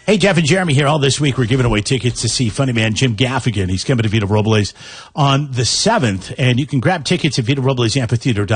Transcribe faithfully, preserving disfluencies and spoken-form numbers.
Hey, Jeff and Jeremy here. All this week, we're giving away tickets to see funny man Jim Gaffigan. He's coming to Vita Robles on the seventh, and you can grab tickets at Vita Robles Amphitheater.